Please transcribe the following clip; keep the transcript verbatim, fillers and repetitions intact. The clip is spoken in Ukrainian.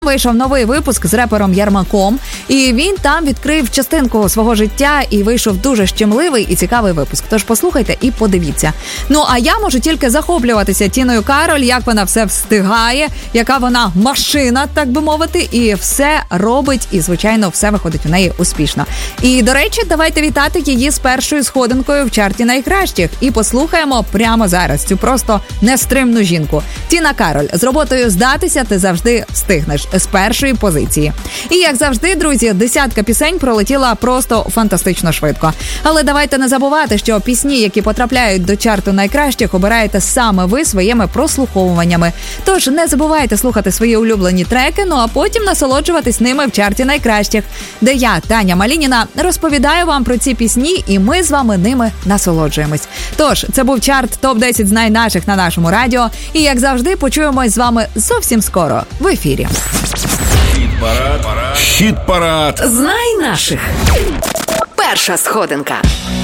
Вийшов новий випуск з репером Єрмаком, і він там відкрив частинку свого життя і вийшов дуже щемливий і цікавий випуск. Тож послухайте і подивіться. Ну, а я можу тільки захоплюватися Тіною Кароль, як вона все встигає, яка вона машина, так би мовити, і все робить, і, звичайно, все виходить у неї успішно. І, до речі, давайте вітати її з першою сходинкою в чарті найкращих. І послухаємо прямо зараз цю просто нестримну жінку. Тіна Кароль, з роботою «Здатися ти завжди встигнеш» з першої позиції. І, як завжди, друзі, десятка пісень пролетіла просто фантастично швидко. Але давайте не забувати, що пісні, які потрапляють до чарту найкращих, обираєте саме ви своїми прослуховуваннями. Тож не забувайте слухати свої улюблені треки, ну а потім насолоджуватись ними в чарті найкращих, де я, Таня Малініна, розповідаю вам про ці пісні, і ми з вами ними насолоджуємось. Тож, це був чарт топ десять «Знай наших» на нашому радіо. І, як завжди, почуємось з вами зовсім скоро в ефірі. Хіт-парад. Хіт-парад. Знай наших. Перша сходинка.